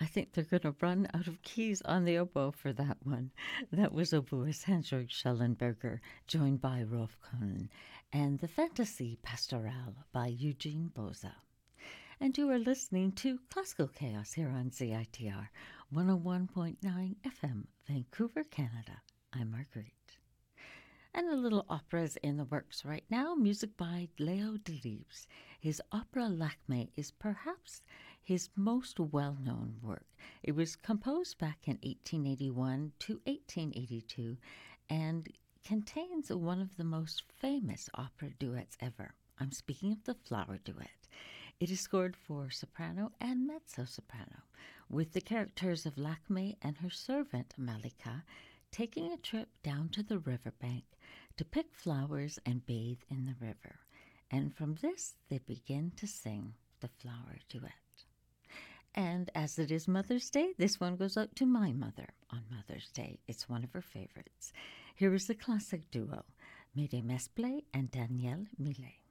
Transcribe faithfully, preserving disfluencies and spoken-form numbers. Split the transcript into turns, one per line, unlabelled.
I think they're going to run out of keys on the oboe for that one. That was oboist Hans-Jörg Schellenberger, joined by Rolf Kohnen, and the Fantasy Pastorale by Eugene Boza. And you are listening to Classical Chaos here on C I T R one oh one point nine F M, Vancouver, Canada. I'm Marguerite. And a little opera's in the works right now, music by Leo Delibes. His opera Lakme is perhaps his most well-known work. It was composed back in eighteen eighty-one to eighteen eighty-two and contains one of the most famous opera duets ever. I'm speaking of the Flower Duet. It is scored for soprano and mezzo-soprano, with the characters of Lakme and her servant Malika taking a trip down to the riverbank to pick flowers and bathe in the river. And from this, they begin to sing the Flower Duet. And as it is Mother's Day, this one goes out to my mother on Mother's Day. It's one of her favorites. Here is the classic duo, Mede Mesple and Danielle Millet.